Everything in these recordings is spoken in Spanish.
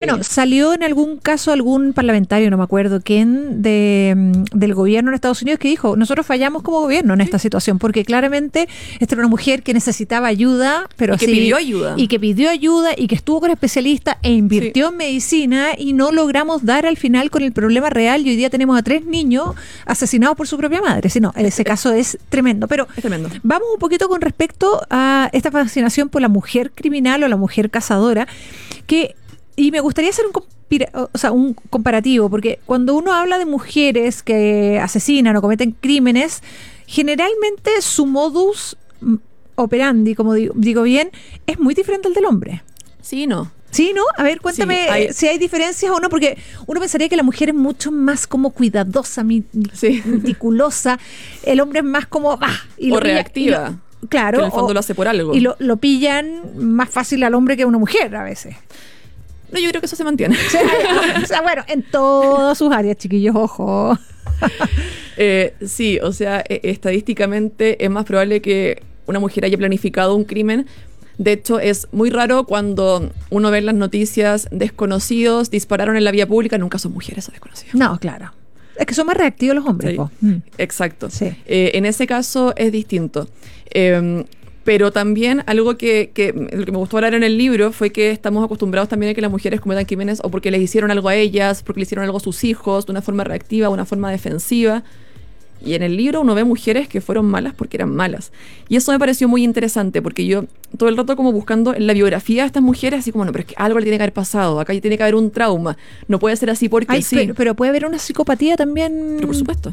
Bueno, salió en algún caso algún parlamentario, no me acuerdo quién, del gobierno en Estados Unidos que dijo, nosotros fallamos como gobierno en esta situación, porque claramente esta era una mujer que necesitaba ayuda, pero y que pidió ayuda. Y que pidió ayuda y que estuvo con especialistas e invirtió en medicina y no logramos dar al final con el problema real y hoy día tenemos a 3 niños asesinados por su propia madre. Si no, ese caso es tremendo. Pero es tremendo. Vamos un poquito con respecto a esta fascinación por la mujer criminal o la mujer cazadora, y me gustaría hacer un comparativo, porque cuando uno habla de mujeres que asesinan o cometen crímenes, generalmente su modus operandi, como digo bien, es muy diferente al del hombre. Sí, ¿no? Sí, ¿no? A ver, cuéntame si hay diferencias o no, porque uno pensaría que la mujer es mucho más como cuidadosa, meticulosa, el hombre es más como... reactiva. Claro. Que en el fondo lo hace por algo. Y lo pillan más fácil al hombre que a una mujer a veces. No, yo creo que eso se mantiene. O sea, bueno, en todas sus áreas, chiquillos, ojo. Sí, o sea, estadísticamente es más probable que una mujer haya planificado un crimen. De hecho, es muy raro cuando uno ve en las noticias desconocidos dispararon en la vía pública, nunca son mujeres o desconocidos. No, claro. Es que son más reactivos los hombres. Sí, exacto. Sí. En ese caso es distinto. Pero también algo que lo que me gustó hablar en el libro fue que estamos acostumbrados también a que las mujeres cometan crímenes o porque les hicieron algo a ellas, porque le hicieron algo a sus hijos, de una forma reactiva, de una forma defensiva. Y en el libro uno ve mujeres que fueron malas porque eran malas. Y eso me pareció muy interesante, porque yo todo el rato como buscando en la biografía de estas mujeres, así como, no, pero es que algo le tiene que haber pasado, acá tiene que haber un trauma, no puede ser así porque sí. Pero puede haber una psicopatía también. Pero por supuesto.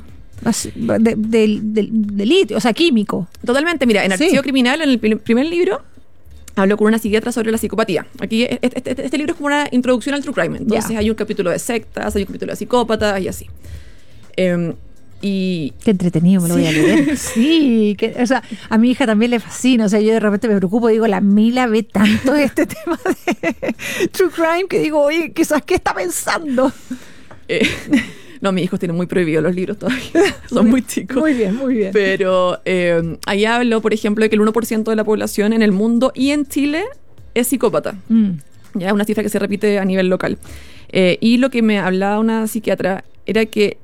Delito, o sea, químico. Totalmente, mira, en Archivo Criminal, en el primer libro, hablo con una psiquiatra sobre la psicopatía. Aquí, este libro es como una introducción al true crime. Entonces hay un capítulo de sectas, hay un capítulo de psicópatas y así. Qué entretenido, me lo voy a leer. Sí, o sea, a mi hija también le fascina. O sea, yo de repente me preocupo, digo, la Mila ve tanto este tema de true crime que digo, oye, quizás, ¿qué está pensando? No, mis hijos tienen muy prohibidos los libros todavía. Son muy chicos. Muy bien, muy bien. Pero ahí hablo, por ejemplo, de que el 1% de la población en el mundo y en Chile es psicópata. Ya, una cifra que se repite a nivel local. Y lo que me hablaba una psiquiatra era que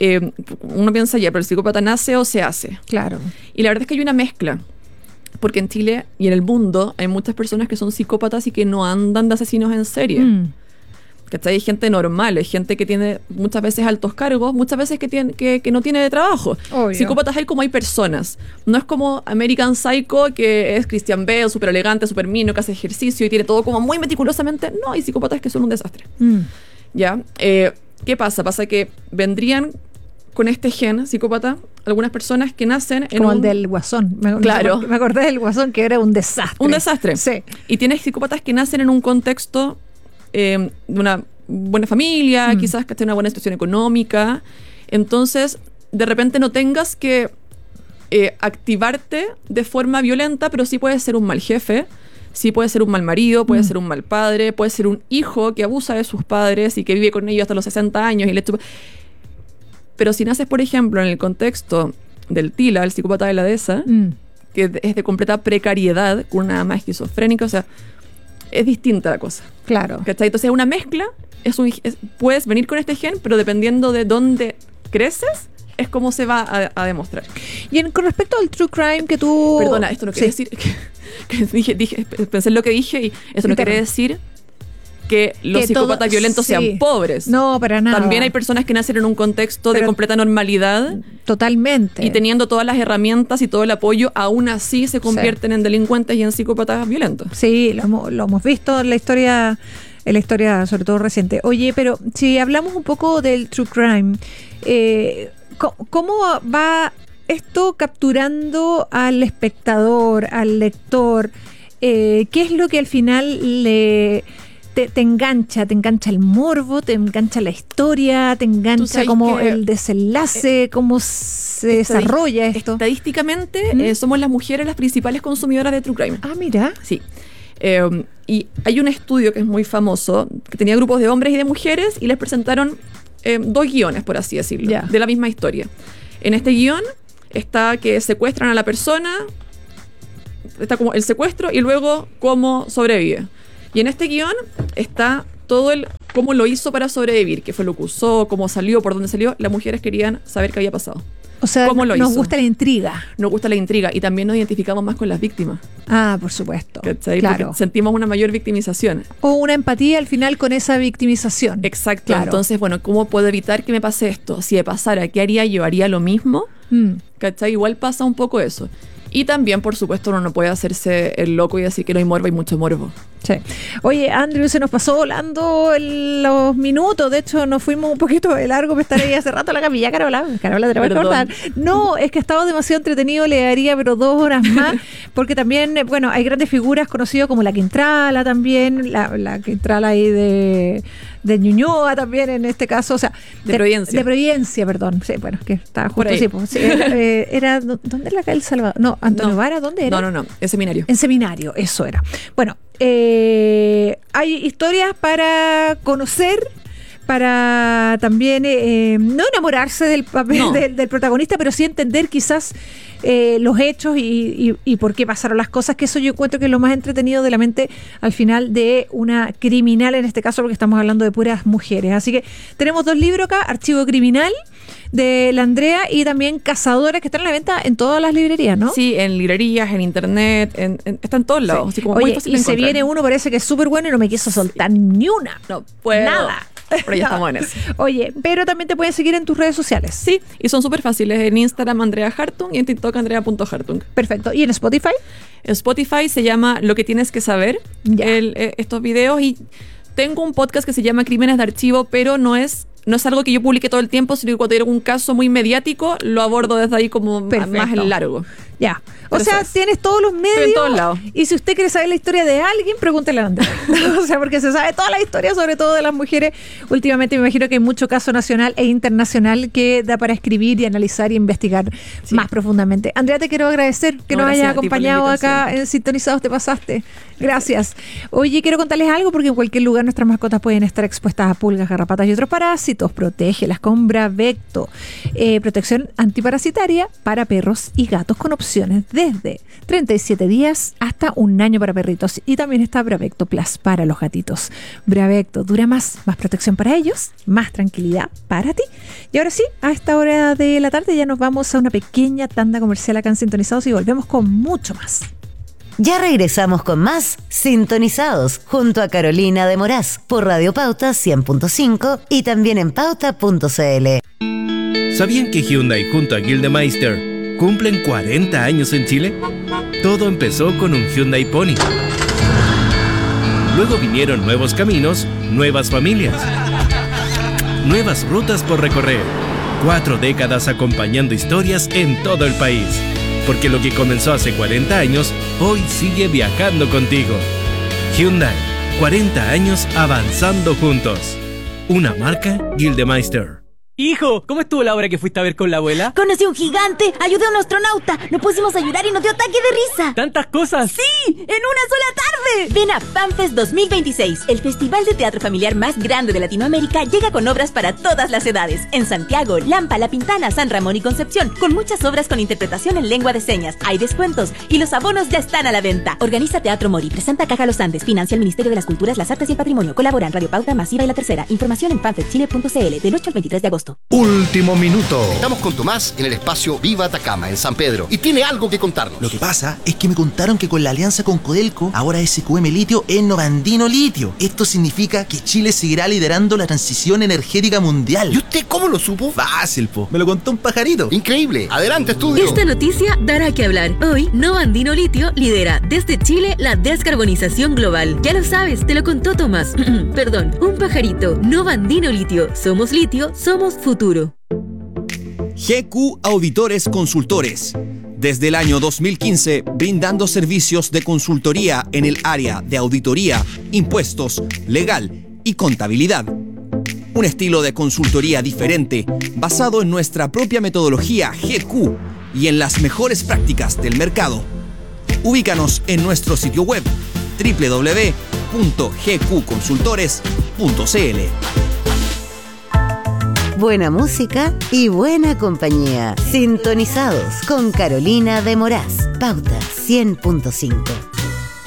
uno piensa ya, pero el psicópata nace o se hace. Claro. Y la verdad es que hay una mezcla. Porque en Chile y en el mundo hay muchas personas que son psicópatas y que no andan de asesinos en serie. ¿Cachai? Hay gente normal, hay gente que tiene muchas veces altos cargos, muchas veces que no tiene de trabajo. Obvio. Psicópatas hay como hay personas. No es como American Psycho, que es Christian Bale, súper elegante, súper mino, que hace ejercicio y tiene todo como muy meticulosamente. No, hay psicópatas que son un desastre. ¿Ya? ¿Qué pasa? Pasa que vendrían con este gen psicópata algunas personas que nacen en como el del Guasón. Claro. Me acordé del Guasón, que era un desastre. Un desastre. Sí. Y tienes psicópatas que nacen en un contexto de una buena familia, quizás que esté en una buena situación económica. Entonces, de repente no tengas que activarte de forma violenta, pero sí puedes ser un mal jefe, sí puedes ser un mal marido, puedes ser un mal padre, puedes ser un hijo que abusa de sus padres y que vive con ellos hasta los 60 años y le chupa. Pero si naces, por ejemplo, en el contexto del Tila, el psicópata de la dehesa, que es de completa precariedad, con una ama esquizofrénica, o sea, es distinta la cosa. Claro. ¿Cachai? Entonces, una mezcla, puedes venir con este gen, pero dependiendo de dónde creces, es como se va a demostrar. Y con respecto al true crime que tú... Perdona, esto no quiere decir... Que pensé en lo que dije y eso no quiere decir que los psicópatas violentos sean pobres. No, para nada. También hay personas que nacen en un contexto de completa normalidad. Totalmente. Y teniendo todas las herramientas y todo el apoyo, aún así se convierten en delincuentes y en psicópatas violentos. Sí, lo hemos visto en la historia sobre todo reciente. Oye, pero si hablamos un poco del true crime, ¿cómo va esto capturando al espectador, al lector? ¿Qué es lo que al final te engancha? ¿Te engancha el morbo? ¿Te engancha la historia? ¿Te engancha como el desenlace? ¿Cómo se desarrolla esto? Estadísticamente somos las mujeres las principales consumidoras de true crime. Ah, mira. Sí. Y hay un estudio que es muy famoso, que tenía grupos de hombres y de mujeres y les presentaron 2 guiones, por así decirlo, de la misma historia. En este guión está que secuestran a la persona, está como el secuestro y luego cómo sobrevive. Y en este guión está todo el cómo lo hizo para sobrevivir, qué fue lo que usó, cómo salió, por dónde salió. Las mujeres querían saber qué había pasado. O sea, ¿Cómo lo nos hizo? gusta la intriga. Nos gusta la intriga y también nos identificamos más con las víctimas. Ah, por supuesto. ¿Cachai? Claro. Porque sentimos una mayor victimización. O una empatía al final con esa victimización. Exacto. Claro. Entonces, bueno, ¿cómo puedo evitar que me pase esto? Si me pasara, ¿qué haría yo? ¿Haría lo mismo? ¿Cachai? Igual pasa un poco eso. Y también, por supuesto, uno no puede hacerse el loco y decir que no hay morbo, hay mucho morbo. Sí. Oye, Andrew, se nos pasó volando los minutos. De hecho, nos fuimos un poquito de largo para estar ahí hace rato en la camilla. Carola, tenemos que cortar. No, es que estaba demasiado entretenido. Le daría, pero 2 horas más. Porque también, bueno, hay grandes figuras conocidas como la Quintrala también. La Quintrala ahí de Ñuñoa también, en este caso. O sea, de Providencia. De Providencia, perdón. Sí, bueno, que estaba justo ahí. así. Pues, sí, era, ¿dónde era acá El Salvador? No, Antonio Vara, ¿dónde era? No, en seminario. En seminario, eso era. Bueno, hay historias para conocer, para también no enamorarse del papel del protagonista, pero sí entender quizás los hechos y por qué pasaron las cosas, que eso yo encuentro que es lo más entretenido de la mente al final de una criminal, en este caso porque estamos hablando de puras mujeres. Así que tenemos 2 libros acá, Archivo Criminal de la Andrea y también Cazadora, que están a la venta en todas las librerías, ¿no? Sí, en librerías, en internet, está en todos lados. Sí. Así como oye, muy fácil de y se encontrar. viene uno, parece que es súper bueno y no me quiso soltar ni una. No puedo. Nada. Pero ya estamos en eso. Oye, pero también te pueden seguir en tus redes sociales. Sí, y son súper fáciles. En Instagram Andrea Hartung y en TikTok Andrea.hartung. Perfecto. ¿Y en Spotify? En Spotify se llama Lo que tienes que saber, estos videos, y tengo un podcast que se llama Crímenes de Archivo, pero no es algo que yo publique todo el tiempo, sino que cuando hay algún caso muy mediático, lo abordo desde ahí como más en largo. Ya. O Pero sea, tienes todos los medios. Estoy en todos lados. Y si usted quiere saber la historia de alguien, pregúntele a Andrea. O sea, porque se sabe toda la historia, sobre todo de las mujeres. Últimamente me imagino que hay mucho caso nacional e internacional que da para escribir y analizar y investigar más profundamente. Andrea, te quiero agradecer que nos hayas acompañado acá en Sintonizados. Te pasaste. Gracias. Oye, quiero contarles algo, porque en cualquier lugar nuestras mascotas pueden estar expuestas a pulgas, garrapatas y otros parásitos. Protégelas con Bravecto. Protección antiparasitaria para perros y gatos con opciones desde 37 días hasta 1 año para perritos. Y también está Bravecto Plus para los gatitos. Bravecto dura más protección para ellos, más tranquilidad para ti. Y ahora sí, a esta hora de la tarde ya nos vamos a una pequeña tanda comercial acá en Sintonizados y volvemos con mucho más. Ya regresamos con más Sintonizados junto a Carolina de Moraz por Radio Pauta 100.5 y también en pauta.cl. ¿Sabían que Hyundai junto a Gildemeister cumplen 40 años en Chile? Todo empezó con un Hyundai Pony. Luego vinieron nuevos caminos, nuevas familias, nuevas rutas por recorrer. 4 décadas acompañando historias en todo el país. Porque lo que comenzó hace 40 años, hoy sigue viajando contigo. Hyundai, 40 años avanzando juntos. Una marca Gildemeister. Hijo, ¿cómo estuvo la obra que fuiste a ver con la abuela? Conocí a un gigante, ayudé a un astronauta, nos pusimos a llorar y nos dio ataque de risa. ¿Tantas cosas? ¡Sí! ¡En una sola tarde! Ven a FanFest 2026, el festival de teatro familiar más grande de Latinoamérica. Llega con obras para todas las edades. En Santiago, Lampa, La Pintana, San Ramón y Concepción, con muchas obras con interpretación en lengua de señas. Hay descuentos y los abonos ya están a la venta. Organiza Teatro Mori, presenta Caja Los Andes, financia el Ministerio de las Culturas, las Artes y el Patrimonio. Colaboran Radio Pauta, Masiva y La Tercera. Información en fanfestchile.cl del 8 al 23 de agosto. Último minuto. Estamos con Tomás en el espacio Viva Atacama, en San Pedro, y tiene algo que contarnos. Lo que pasa es que me contaron que con la alianza con Codelco, ahora SQM Litio es Novandino Litio. Esto significa que Chile seguirá liderando la transición energética mundial. ¿Y usted cómo lo supo? Fácil, po. Me lo contó un pajarito. Increíble. Adelante, estudio. Esta noticia dará que hablar. Hoy, Novandino Litio lidera desde Chile la descarbonización global. Ya lo sabes, te lo contó Tomás. Perdón, un pajarito. Novandino Litio. Somos litio, somos futuro. GQ Auditores Consultores. Desde el año 2015, brindando servicios de consultoría en el área de auditoría, impuestos, legal y contabilidad. Un estilo de consultoría diferente, basado en nuestra propia metodología GQ y en las mejores prácticas del mercado. Ubícanos en nuestro sitio web www.gqconsultores.cl. Buena música y buena compañía. Sintonizados con Carolina de Moraz. Pauta 100.5.